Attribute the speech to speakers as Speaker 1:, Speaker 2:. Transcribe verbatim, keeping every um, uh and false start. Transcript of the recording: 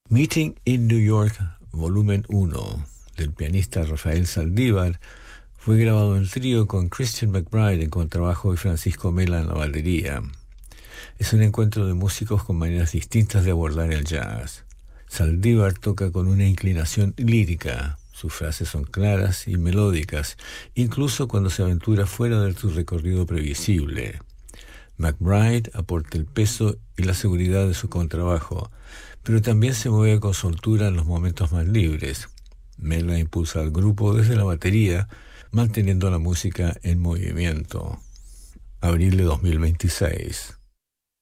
Speaker 1: Meeting in New York, volumen uno, del pianista Rafael Saldívar, fue grabado en trío con Christian McBride en contrabajo y Francisco Mela en la batería. Es un encuentro de músicos con maneras distintas de abordar el jazz. Saldívar toca con una inclinación lírica. Sus frases son claras y melódicas, incluso cuando se aventura fuera de su recorrido previsible. McBride aporta el peso y la seguridad de su contrabajo, pero también se mueve con soltura en los momentos más libres. Mela impulsa al grupo desde la batería, manteniendo la música en movimiento. Abril de dos mil veintiséis.